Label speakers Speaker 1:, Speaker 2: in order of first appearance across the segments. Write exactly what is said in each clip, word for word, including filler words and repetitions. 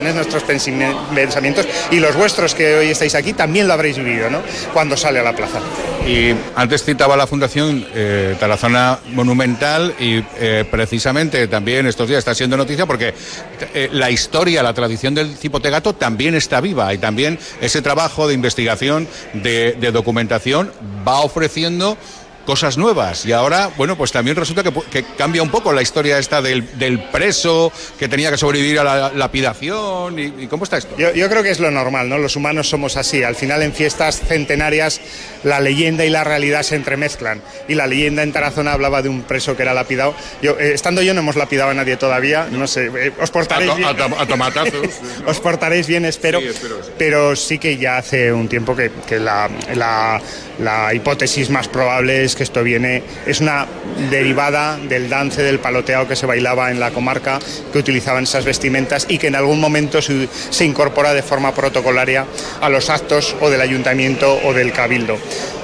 Speaker 1: Nuestros pensamientos y los vuestros que hoy estáis aquí también lo habréis vivido, ¿no?, cuando sale a la plaza.
Speaker 2: Y antes citaba la Fundación eh, Tarazona Monumental y eh, precisamente también estos días está siendo noticia porque eh, la historia, la tradición del cipote gato también está viva y también ese trabajo de investigación, de, de documentación va ofreciendo cosas nuevas y ahora, bueno, pues también resulta que, que cambia un poco la historia esta del, del preso que tenía que sobrevivir a la lapidación y, y ¿cómo está esto?
Speaker 1: Yo, yo creo que es lo normal, ¿no? Los humanos somos así, al final en fiestas centenarias la leyenda y la realidad se entremezclan y la leyenda en Tarazona hablaba de un preso que era lapidado. Yo, eh, estando yo no hemos lapidado a nadie todavía, no sé, eh, os portaréis
Speaker 2: a to,
Speaker 1: bien.
Speaker 2: A, to, a tomatazos. ¿No?
Speaker 1: Os portaréis bien, espero,
Speaker 2: sí, espero sí.
Speaker 1: Pero sí que ya hace un tiempo que, que la, la, la hipótesis más probable es que esto viene, es una derivada del dance del paloteado que se bailaba en la comarca, que utilizaban esas vestimentas y que en algún momento se, se incorpora de forma protocolaria a los actos o del ayuntamiento o del cabildo.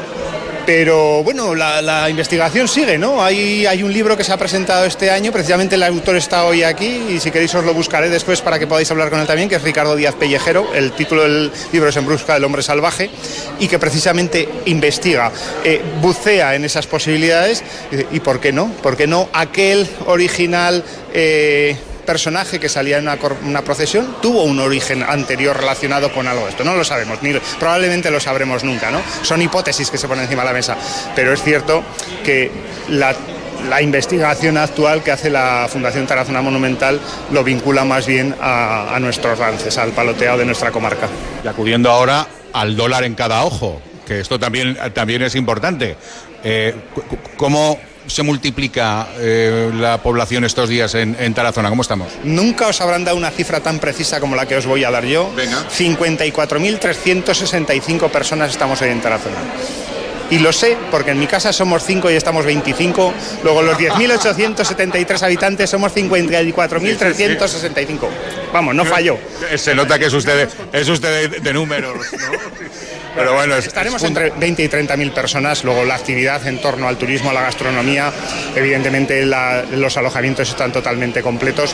Speaker 1: Pero bueno, la, la investigación sigue, ¿no? Hay, hay un libro que se ha presentado este año, precisamente el autor está hoy aquí y si queréis os lo buscaré después para que podáis hablar con él también, que es Ricardo Díaz Pellejero. El título del libro es En busca del hombre salvaje y que precisamente investiga, eh, bucea en esas posibilidades y ¿por qué no? ¿Por qué no aquel original Eh, personaje que salía en una, una procesión tuvo un origen anterior relacionado con algo de esto? No lo sabemos, ni probablemente lo sabremos nunca, ¿no? Son hipótesis que se ponen encima de la mesa, pero es cierto que la, la investigación actual que hace la Fundación Tarazona Monumental lo vincula más bien a, a nuestros dances, al paloteado de nuestra comarca.
Speaker 2: Y acudiendo ahora al dólar en cada ojo, que esto también, también es importante. Eh, ¿Cómo se multiplica eh, la población estos días en, en Tarazona? ¿Cómo estamos?
Speaker 1: Nunca os habrán dado una cifra tan precisa como la que os voy a dar yo.
Speaker 2: Venga.
Speaker 1: cincuenta y cuatro mil trescientas sesenta y cinco personas estamos hoy en Tarazona. Y lo sé porque en mi casa somos cinco y estamos veinticinco, luego los diez mil ochocientos setenta y tres habitantes somos cincuenta y cuatro mil trescientos sesenta y cinco. Vamos, no falló.
Speaker 2: Se nota que es usted, es usted de, de números, ¿no? Pero bueno, es,
Speaker 1: estaremos
Speaker 2: es...
Speaker 1: entre veinte y treinta mil personas, luego la actividad en torno al turismo, a la gastronomía, evidentemente la, los alojamientos están totalmente completos,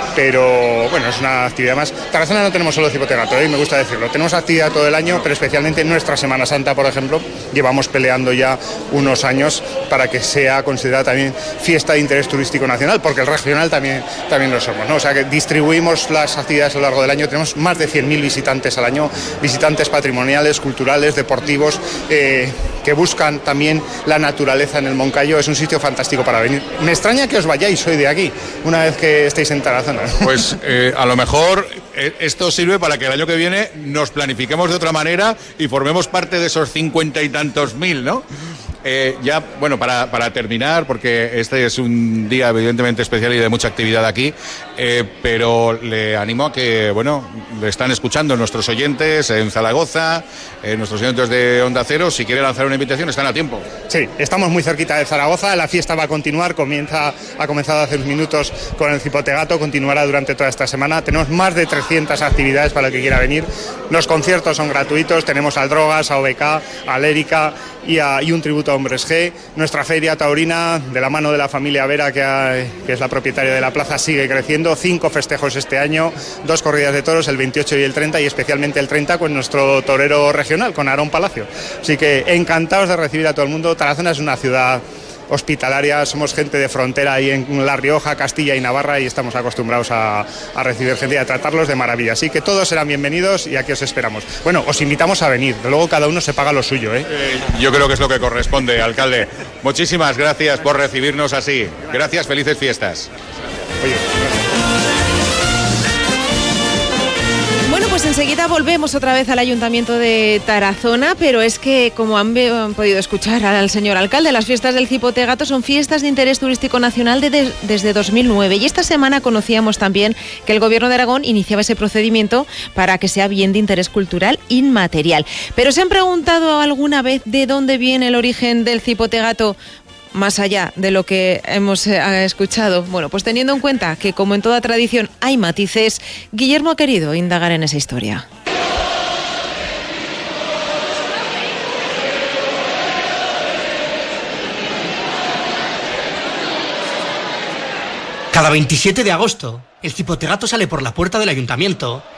Speaker 1: pero bueno, es una actividad más. Tarazona no tenemos solo cipote gato, ¿eh? Me gusta decirlo, tenemos actividad todo el año, pero especialmente en nuestra Semana Santa, por ejemplo, llevamos peleando ya unos años para que sea considerada también fiesta de interés turístico nacional, porque el regional también, también lo somos, ¿no? O sea que distribuimos las actividades a lo largo del año, tenemos más de cien mil visitantes al año, visitantes patrimoniales, culturales, deportivos, eh, que buscan también la naturaleza en el Moncayo. Es un sitio fantástico para venir. Me extraña que os vayáis hoy de aquí, una vez que estéis en Tarazona.
Speaker 2: Pues eh, a lo mejor eh, esto sirve para que el año que viene nos planifiquemos de otra manera y formemos parte de esos cincuenta y tantos mil, ¿no? Eh, ya, bueno, para, para terminar, porque este es un día evidentemente especial y de mucha actividad aquí, eh, pero le animo a que, bueno, le están escuchando nuestros oyentes en Zaragoza, eh, nuestros oyentes de Onda Cero. Si quiere lanzar una invitación, están a tiempo.
Speaker 1: Sí, estamos muy cerquita de Zaragoza, la fiesta va a continuar, comienza, ha comenzado hace unos minutos con el cipote gato, continuará durante toda esta semana. Tenemos más de trescientas actividades para el que quiera venir. Los conciertos son gratuitos, tenemos al Drogas, a O B K, a Lérica y, a, y un tributo a Hombres G. Nuestra feria taurina, de la mano de la familia Vera, que, ha, que es la propietaria de la plaza, sigue creciendo. Cinco festejos este año, dos corridas de toros, el veintiocho y el treinta, y especialmente el treinta con nuestro torero regional, con Aarón Palacio. Así que encantados de recibir a todo el mundo. Tarazona es una ciudad hospitalaria, somos gente de frontera ahí en La Rioja, Castilla y Navarra, y estamos acostumbrados a, a recibir gente y a tratarlos de maravilla. Así que todos serán bienvenidos y aquí os esperamos. Bueno, os invitamos a venir, luego cada uno se paga lo suyo, ¿eh?
Speaker 2: Eh, yo creo que es lo que corresponde, alcalde. Muchísimas gracias por recibirnos así. Gracias, felices fiestas.
Speaker 1: Oye, gracias.
Speaker 3: Pues enseguida volvemos otra vez al Ayuntamiento de Tarazona, pero es que, como han, han podido escuchar al señor alcalde, las fiestas del cipote gato son fiestas de interés turístico nacional de, de, desde dos mil nueve, y esta semana conocíamos también que el Gobierno de Aragón iniciaba ese procedimiento para que sea bien de interés cultural inmaterial. Pero ¿se han preguntado alguna vez de dónde viene el origen del cipote gato? Más allá de lo que hemos eh, escuchado. Bueno, pues teniendo en cuenta que, como en toda tradición, hay matices, Guillermo ha querido indagar en esa historia.
Speaker 4: Cada veintisiete de agosto, el cipote gato sale por la puerta del ayuntamiento